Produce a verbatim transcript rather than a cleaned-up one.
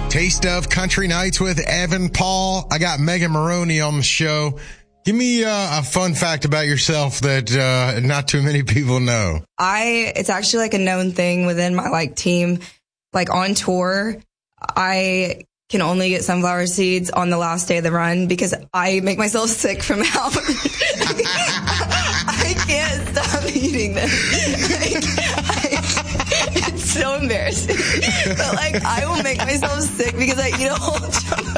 Taste of Country Nights with Evan Paul. I got Megan Maroney on the show. Give me uh, a fun fact about yourself that uh, not too many people know. I, it's actually like a known thing within my like team. Like on tour, I can only get sunflower seeds on the last day of the run because I make myself sick from how I can't stop eating them. Like, I, it's so embarrassing. But like, I will make myself sick because I eat a whole chunk.